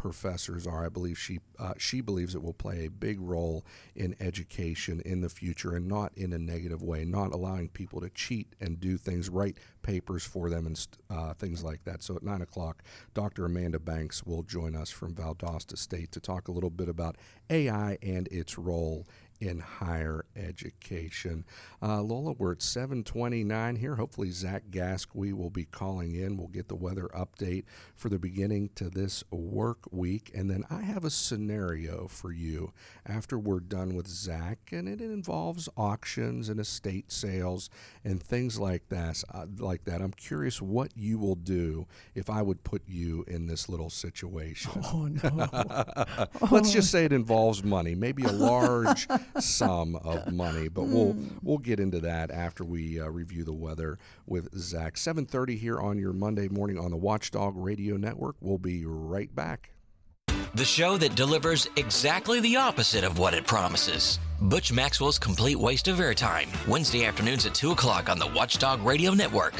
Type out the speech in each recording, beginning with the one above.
professors are. I believe she believes it will play a big role in education in the future, and not in a negative way, not allowing people to cheat and do things, write papers for them and things like that. So at 9 o'clock, Dr. Amanda Banks will join us from Valdosta State to talk a little bit about AI and its role in higher education. Lola, we're at 7:29 here. Hopefully Zach Gasque will be calling in. We'll get the weather update for the beginning to this work week. And then I have a scenario for you after we're done with Zach, and it involves auctions and estate sales and things like that. I'm curious what you will do if I would put you in this little situation. Oh, no. Let's just say it involves money, maybe a large sum of money, but we'll get into that after we review the weather with Zach. 7:30 here on your Monday morning on the Watchdog Radio Network. We'll be right back. The show that delivers exactly the opposite of what it promises. Butch Maxwell's Complete Waste of Airtime, Wednesday afternoons at 2 o'clock on the Watchdog Radio Network.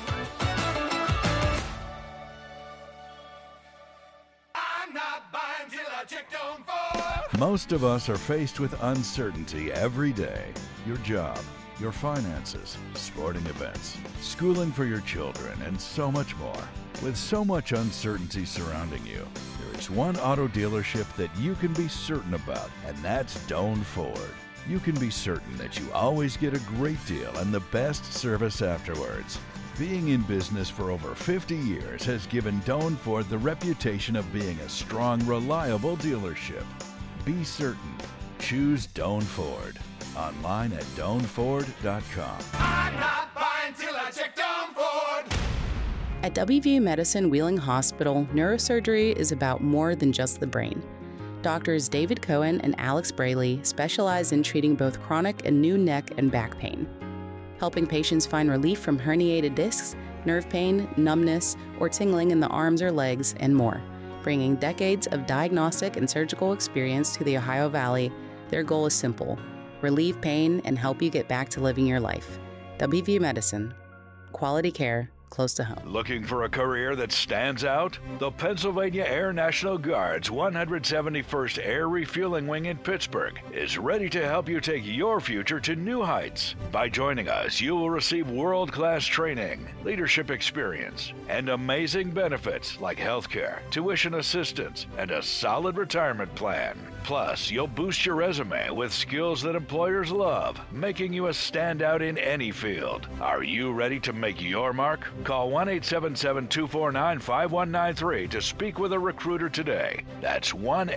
Most of us are faced with uncertainty every day. Your job, your finances, sporting events, schooling for your children, and so much more. With so much uncertainty surrounding you, there is one auto dealership that you can be certain about, and that's Doan Ford. You can be certain that you always get a great deal and the best service afterwards. Being in business for over 50 years has given Doan Ford the reputation of being a strong, reliable dealership. Be certain. Choose Doan Ford. Online at DoanFord.com. I'm not buying till I check Doan Ford. At WVU Medicine Wheeling Hospital, neurosurgery is about more than just the brain. Doctors David Cohen and Alex Braley specialize in treating both chronic and new neck and back pain, helping patients find relief from herniated discs, nerve pain, numbness, or tingling in the arms or legs, and more. Bringing decades of diagnostic and surgical experience to the Ohio Valley, their goal is simple: relieve pain and help you get back to living your life. WVU Medicine. Quality care close to home. Looking for a career that stands out? The Pennsylvania Air National Guard's 171st Air Refueling Wing in Pittsburgh is ready to help you take your future to new heights. By joining us, you will receive world-class training, leadership experience, and amazing benefits like healthcare, tuition assistance, and a solid retirement plan. Plus, you'll boost your resume with skills that employers love, making you a standout in any field. Are you ready to make your mark? Call 1-877-249-5193 to speak with a recruiter today. That's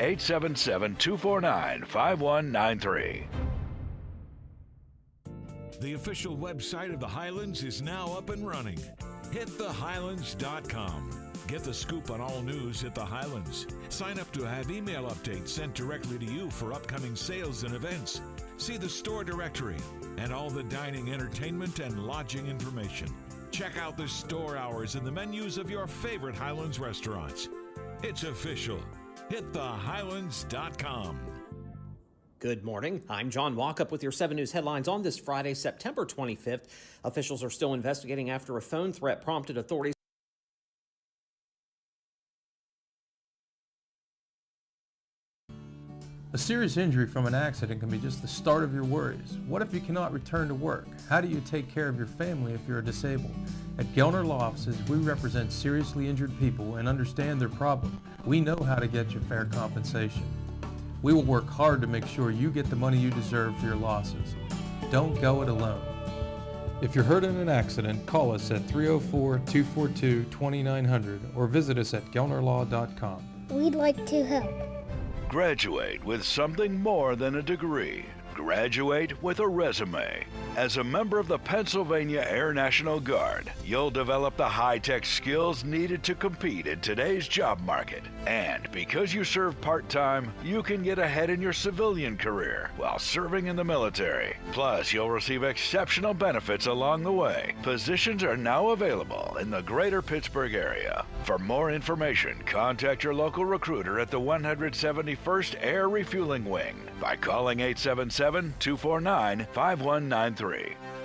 1-877-249-5193. The official website of the Highlands is now up and running. HitTheHighlands.com. Get the scoop on all news at the Highlands. Sign up to have email updates sent directly to you for upcoming sales and events. See the store directory and all the dining, entertainment, and lodging information. Check out the store hours and the menus of your favorite Highlands restaurants. It's official. HitTheHighlands.com. Good morning. I'm John Walkup with your 7 News headlines on this Friday, September 25th. Officials are still investigating after a phone threat prompted authorities. A serious injury from an accident can be just the start of your worries. What if you cannot return to work? How do you take care of your family if you're disabled? At Gelner Law Offices, we represent seriously injured people and understand their problem. We know how to get you fair compensation. We will work hard to make sure you get the money you deserve for your losses. Don't go it alone. If you're hurt in an accident, call us at 304-242-2900 or visit us at gelnerlaw.com. We'd like to help. Graduate with something more than a degree. Graduate with a resume. As a member of the Pennsylvania Air National Guard, you'll develop the high-tech skills needed to compete in today's job market. And because you serve part-time, you can get ahead in your civilian career while serving in the military. Plus, you'll receive exceptional benefits along the way. Positions are now available in the greater Pittsburgh area. For more information, contact your local recruiter at the 171st Air Refueling Wing by calling 877-249-5193.